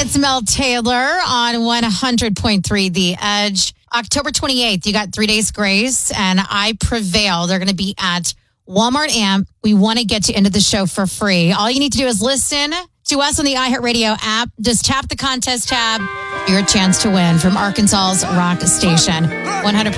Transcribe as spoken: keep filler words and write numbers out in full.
That's Mel Taylor on one hundred point three The Edge. October twenty-eighth, you got three days grace, and I Prevail. They're going to be at Walmart Amp. We want to get you into the show for free. All you need to do is listen to us on the iHeartRadio app. Just tap the contest tab for your chance to win from Arkansas's rock station. one hundred point